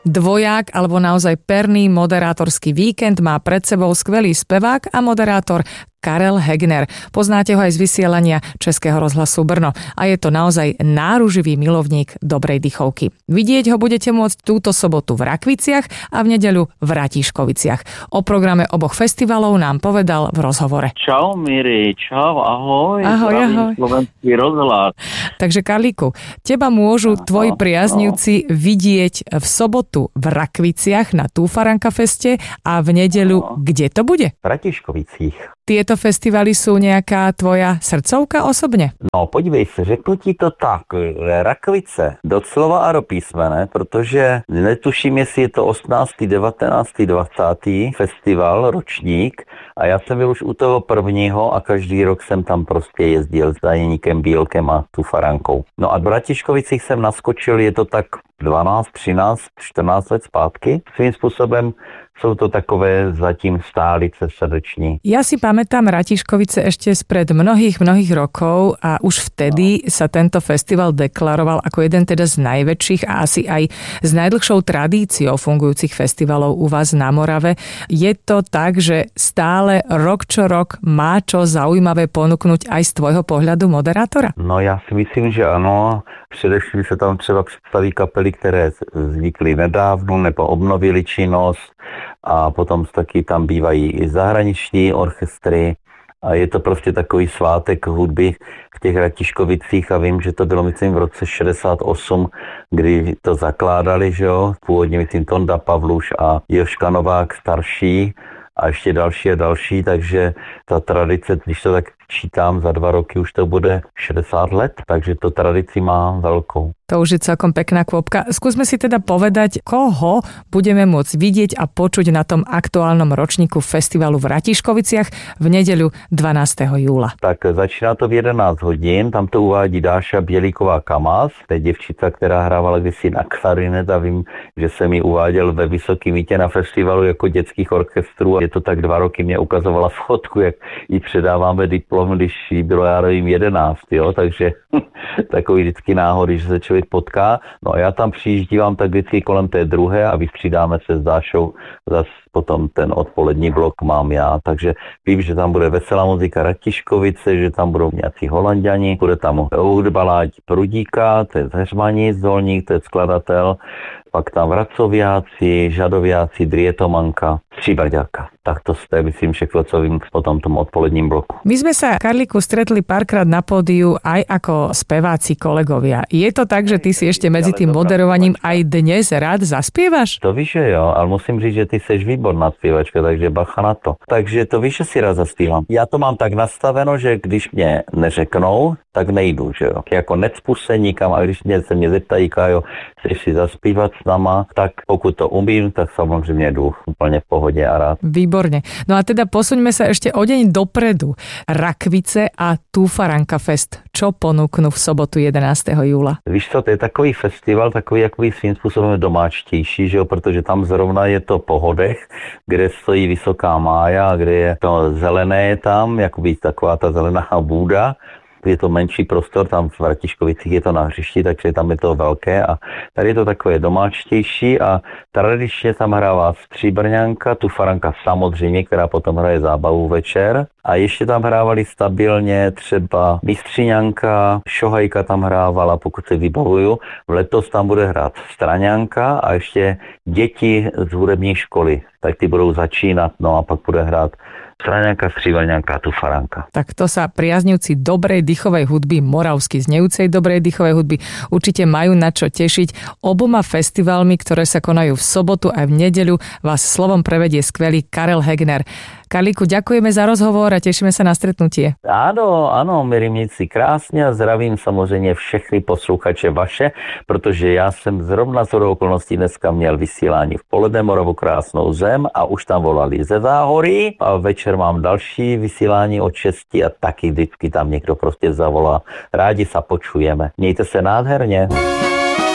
dvoják alebo naozaj perný moderátorský víkend má pred sebou skvelý spevák a moderátor Karel Hegner. Poznáte ho aj z vysielania Českého rozhlasu Brno a je to naozaj náruživý milovník dobrej dychovky. Vidieť ho budete môcť túto sobotu v Rakviciach a v nedeľu v Ratíškoviciach. O programe oboch festivalov nám povedal v rozhovore. Čau Miri, čau, ahoj. Ahoj. Slovenský rozhlas. Takže Karlíku, teba môžu tvoji priaznivci vidieť v sobotu v Rakviciach na Túfaranka feste a v nedeľu kde to bude? V Ratíškovicích. Tieto festivaly sú nejaká tvoja srdcovka osobně? No podívej se, řeknu ti to tak, Rakvice, doslova a do písmene, protože netuším, jestli je to 18., 19., 20. festival, ročník, a já jsem byl už u toho prvního a každý rok jsem tam prostě jezdil s Dajeníkem Bílkem a Tufarankou. No a v Bratiškovicích jsem naskočil, je to tak 12, 13, 14 let zpátky. Svým způsobem jsou to takové zatím stálice srdeční. Ja si pamätám Ratíškovice ešte spred mnohých rokov a už vtedy sa tento festival deklaroval ako jeden teda z najväčších a asi aj s najdlhšou tradíciou fungujúcich festivalov u vás na Morave. Je to tak, že stále rok čo rok má čo zaujímavé ponúknuť aj z tvojho pohľadu moderátora? No já si myslím, že ano. Především se tam třeba představí kapely, které vznikly nedávno nebo obnovily činnost a potom taky tam bývají i zahraniční orchestry a je to prostě takový svátek hudby v těch Ratíškovicích a vím, že to bylo myslím v roce 68, kdy to zakládali, že jo, původně myslím Tonda Pavluš a Joška Novák starší a ještě další a další, takže ta tradice, když to tak čítám, za 2 roky už to bude 60 let, takže to tradici má veľkou. To už je celkom pekná kvopka. Skúsme si teda povedať, koho budeme môcť vidieť a počuť na tom aktuálnom ročníku festivalu v Ratíškoviciach v nedeľu 12. júla. Tak začíná to v 11 hodin, tam to uvádí Dáša Bělíková Kamaz, to je děvčica, která hrávala kdysi na klarinet a vím, že jsem ji uváděl ve Vysoký Mítě na festivalu jako dětských orchestrů a je to tak 2 roky, mě ukazovala fotku, jak jí předáváme diplom, když jí bylo, já nevím, 11, jo, takže takový vždycky náhody, že se člověk potká. No a já tam přijíždívám tak vždycky kolem té druhé a vystřídáme se s Dášou, zas potom ten odpolední blok mám já, takže vím, že tam bude veselá muzika Ratíškovice, že tam budou nějací Holanďani, bude tam hudba Láďi Prudíka, to je z Heřmanic, Zolník, to je skladatel, pak tam Vracoviáci, Žadoviáci, Drietomanka, Stříbrďáka. Tak to je, myslím, všechno, co vím o tom odpoledním bloku. My sme sa, Karlíku, stretli párkrát na pódiu aj ako speváci kolegovia. Je to tak, že ty si ešte medzi tým moderovaním aj dnes rád zaspievaš? To víš, že jo, ale musím říct, že ty seš výborná zpěvačka, takže bacha na to. Takže to víš, že si rád zaspívám. Já to mám tak nastaveno, že když mě neřeknou, tak nejdu, že jo. Jako necpu se nikam a když se mě zeptají, Kájo, chceš si zaspívat s náma, tak pokud to umím, tak samozřejmě jdu úplně v pohodě a rád. Výborne. No a teda posuňme sa ešte o deň dopredu. Rakvice a Túfaranka fest. Čo ponúknu v sobotu 11. júla? Víš co, to je takový festival, takový svým způsobem domáčtější, že jo, protože tam zrovna je to po hodech, kde stojí vysoká mája, kde je to zelené tam, jakoby taková ta zelená bůda. Je to menší prostor, tam v Ratíškovicích je to na hřišti, takže tam je to velké a tady je to takové domáčtější a tradičně tam hrává Stříbrňanka, Tufaranka samozřejmě, která potom hraje zábavu večer a ještě tam hrávali stabilně třeba Mistřiňanka, Šohajka tam hrávala, pokud se vybavuju, letos tam bude hrát Straňanka a ještě děti z hudební školy, tak ty budou začínat, no a pak bude hrát Straňanka, Stříbrňanka, Tufaranka. Tak to sa priaznivci dobrej dýchovej hudby, moravsky znejúcej dobrej dýchovej hudby určite majú na čo tešiť. Oboma festivalmi, ktoré sa konajú v sobotu aj v nedeľu, vás slovom prevedie skvelý Karel Hegner. Karlíku, ďakujeme za rozhovor a tešíme sa na stretnutie. Áno, Miri, měj si krásně a zdravím samozřejmě všechny posluchače vaše, protože já jsem zrovna z okolností dneska měl vysílání v poledne Moravu krásnou zem a už tam volali ze Záhorí a večer mám další vysílání od 6 a taky vždycky tam někdo prostě zavolá. Rádi sa počujeme. Mějte se nádherně.